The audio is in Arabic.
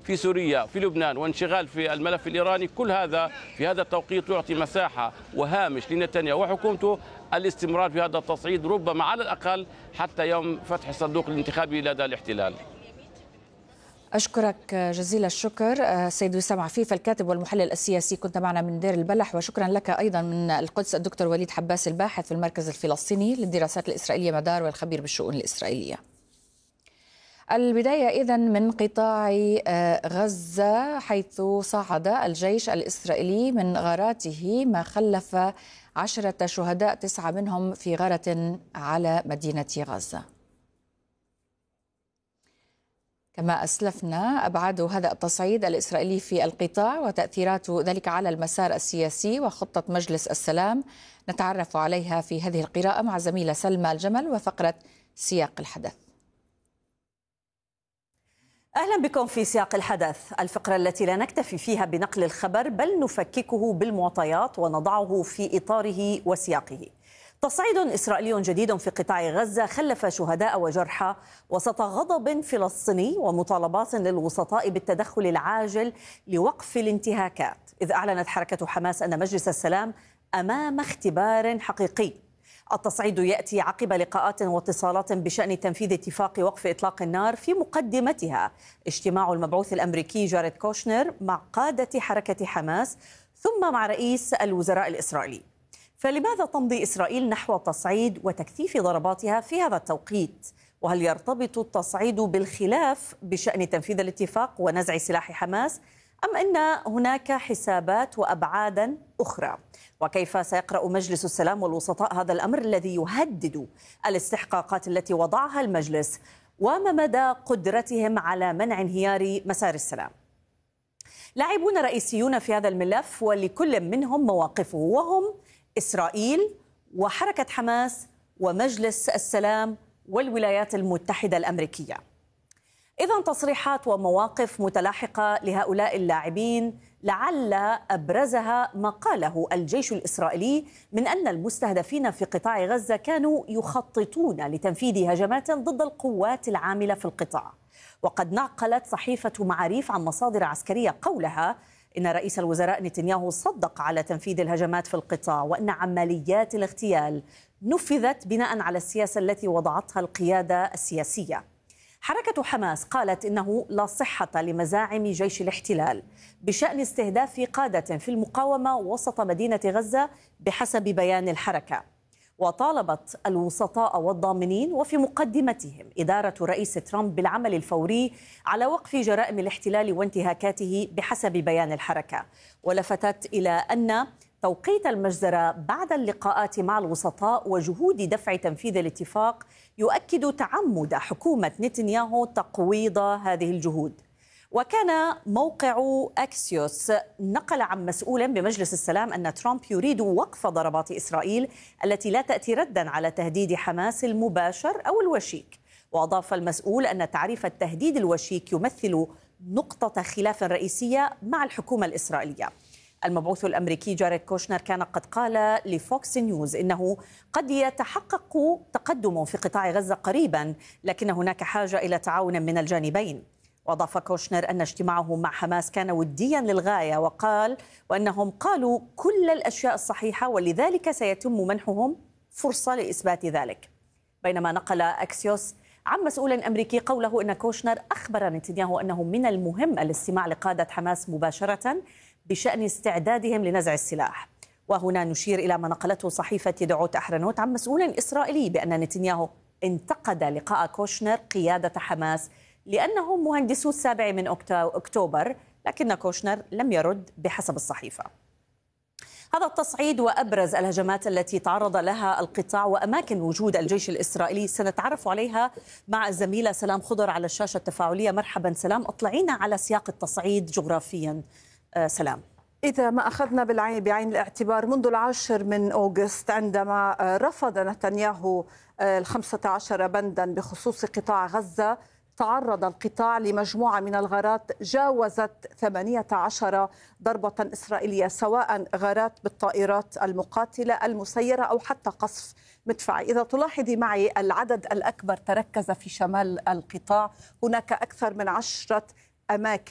في سوريا في لبنان وانشغال في الملف الإيراني، كل هذا في هذا التوقيت يعطي مساحة وهامش لنتنياهو وحكومته الاستمرار في هذا التصعيد، ربما على الأقل حتى يوم فتح الصندوق الانتخابي لدى الاحتلال. أشكرك جزيل الشكر سيد وسام عفيف الكاتب والمحلل السياسي، كنت معنا من دير البلح، وشكرا لك أيضا من القدس الدكتور وليد حباس الباحث في المركز الفلسطيني للدراسات الإسرائيلية مدار والخبير بالشؤون الإسرائيلية. البداية إذن من قطاع غزة، حيث صعد الجيش الإسرائيلي من غاراته ما خلف 10 شهداء 9 منهم في غارة على مدينة غزة. كما أسلفنا أبعاد هذا التصعيد الإسرائيلي في القطاع وتأثيرات ذلك على المسار السياسي وخطة مجلس السلام، نتعرف عليها في هذه القراءة مع زميلة سلمى الجمل وفقرة سياق الحدث. أهلا بكم في سياق الحدث، الفقرة التي لا نكتفي فيها بنقل الخبر بل نفككه بالمعطيات ونضعه في إطاره وسياقه. تصعيد إسرائيلي جديد في قطاع غزة خلف شهداء وجرحى وسط غضب فلسطيني ومطالبات للوسطاء بالتدخل العاجل لوقف الانتهاكات، إذ أعلنت حركة حماس أن مجلس السلام أمام اختبار حقيقي. التصعيد يأتي عقب لقاءات واتصالات بشأن تنفيذ اتفاق وقف إطلاق النار، في مقدمتها اجتماع المبعوث الأمريكي جاريد كوشنر مع قادة حركة حماس ثم مع رئيس الوزراء الإسرائيلي. فلماذا تمضي إسرائيل نحو تصعيد وتكثيف ضرباتها في هذا التوقيت؟ وهل يرتبط التصعيد بالخلاف بشأن تنفيذ الاتفاق ونزع سلاح حماس، أم أن هناك حسابات وأبعادا أخرى؟ وكيف سيقرأ مجلس السلام والوسطاء هذا الأمر الذي يهدد الاستحقاقات التي وضعها المجلس؟ وما مدى قدرتهم على منع انهيار مسار السلام؟ لاعبون رئيسيون في هذا الملف ولكل منهم مواقفه، وهم إسرائيل وحركة حماس ومجلس السلام والولايات المتحدة الأمريكية. إذن تصريحات ومواقف متلاحقة لهؤلاء اللاعبين، لعل أبرزها ما قاله الجيش الإسرائيلي من أن المستهدفين في قطاع غزة كانوا يخططون لتنفيذ هجمات ضد القوات العاملة في القطاع. وقد نقلت صحيفة معاريف عن مصادر عسكرية قولها إن رئيس الوزراء نتنياهو صدق على تنفيذ الهجمات في القطاع، وأن عمليات الاغتيال نفذت بناء على السياسة التي وضعتها القيادة السياسية. حركة حماس قالت إنه لا صحة لمزاعم جيش الاحتلال بشأن استهداف قادة في المقاومة وسط مدينة غزة بحسب بيان الحركة، وطالبت الوسطاء والضامنين وفي مقدمتهم إدارة رئيس ترامب بالعمل الفوري على وقف جرائم الاحتلال وانتهاكاته بحسب بيان الحركة. ولفتت إلى أن توقيت المجزرة بعد اللقاءات مع الوسطاء وجهود دفع تنفيذ الاتفاق يؤكد تعمد حكومة نتنياهو تقويض هذه الجهود. وكان موقع أكسيوس نقل عن مسؤول بمجلس السلام أن ترامب يريد وقف ضربات إسرائيل التي لا تأتي رداً على تهديد حماس المباشر أو الوشيك. وأضاف المسؤول أن تعريف التهديد الوشيك يمثل نقطة خلاف رئيسية مع الحكومة الإسرائيلية. المبعوث الأمريكي جاريد كوشنر كان قد قال لفوكس نيوز إنه قد يتحقق تقدم في قطاع غزة قريبا، لكن هناك حاجة إلى تعاون من الجانبين. وأضاف كوشنر أن اجتماعه مع حماس كان وديا للغاية، وقال وأنهم قالوا كل الأشياء الصحيحة ولذلك سيتم منحهم فرصة لإثبات ذلك. بينما نقل أكسيوس عن مسؤول أمريكي قوله أن كوشنر أخبر نتنياهو أنه من المهم الاستماع لقادة حماس مباشرة بشأن استعدادهم لنزع السلاح. وهنا نشير إلى ما نقلته صحيفة يدعوت أحرنوت عن مسؤول إسرائيلي بأن نتنياهو انتقد لقاء كوشنر قيادة حماس لأنهم مهندسو 7 من أكتوبر، لكن كوشنر لم يرد بحسب الصحيفة. هذا التصعيد وأبرز الهجمات التي تعرض لها القطاع وأماكن وجود الجيش الإسرائيلي سنتعرف عليها مع الزميلة سلام خضر على الشاشة التفاعلية. مرحبا سلام، أطلعينا على سياق التصعيد جغرافيا. سلام. إذا ما أخذنا بعين الاعتبار منذ 10 من أغسطس عندما رفض نتنياهو 15 بندا بخصوص قطاع غزة، تعرض القطاع لمجموعة من الغارات جاوزت 18 ضربة إسرائيلية، سواء غارات بالطائرات المقاتلة المسيرة أو حتى قصف مدفعي. إذا تلاحظي معي العدد الأكبر تركز في شمال القطاع، هناك أكثر من 10 أماكن